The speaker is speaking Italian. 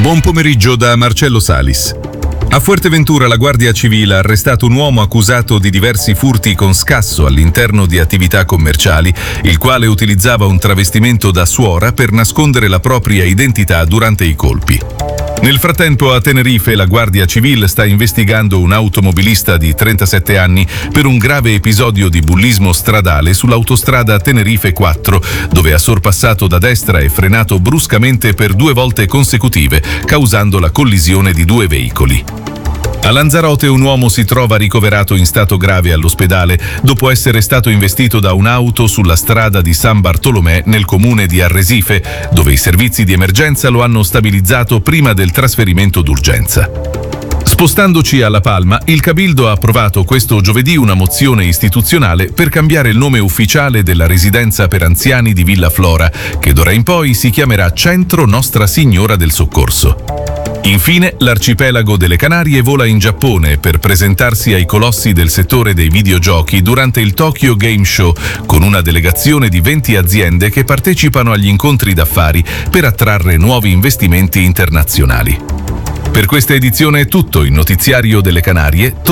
Buon pomeriggio da Marcello Salis. A Fuerteventura la Guardia Civile ha arrestato un uomo accusato di diversi furti con scasso all'interno di attività commerciali, il quale utilizzava un travestimento da suora per nascondere la propria identità durante i colpi. Nel frattempo a Tenerife la Guardia Civile sta investigando un automobilista di 37 anni per un grave episodio di bullismo stradale sull'autostrada Tenerife 4, dove ha sorpassato da destra e frenato bruscamente per 2 volte consecutive, causando la collisione di 2 veicoli. A Lanzarote un uomo si trova ricoverato in stato grave all'ospedale dopo essere stato investito da un'auto sulla strada di San Bartolomé nel comune di Arresife, dove i servizi di emergenza lo hanno stabilizzato prima del trasferimento d'urgenza. Spostandoci alla Palma, il Cabildo ha approvato questo giovedì una mozione istituzionale per cambiare il nome ufficiale della residenza per anziani di Villa Flora, che d'ora in poi si chiamerà Centro Nostra Signora del Soccorso. Infine, l'arcipelago delle Canarie vola in Giappone per presentarsi ai colossi del settore dei videogiochi durante il Tokyo Game Show, con una delegazione di 20 aziende che partecipano agli incontri d'affari per attrarre nuovi investimenti internazionali. Per questa edizione è tutto. Il notiziario delle Canarie